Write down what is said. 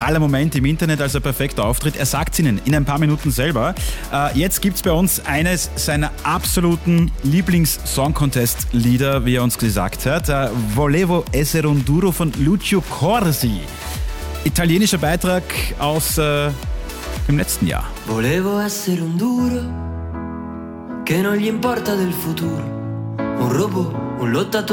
viraler Moment im Internet, als er perfekt auftritt. Er sagt es Ihnen in ein paar Minuten selber. Jetzt gibt es bei uns eines seiner absoluten Lieblings-Song-Contest-Lieder, wie er uns gesagt hat. Volevo essere un duro von Lucio Corsi. Italienischer Beitrag aus dem letzten Jahr. Volevo essere un duro che non gli importa del futuro, un robot, un lottatore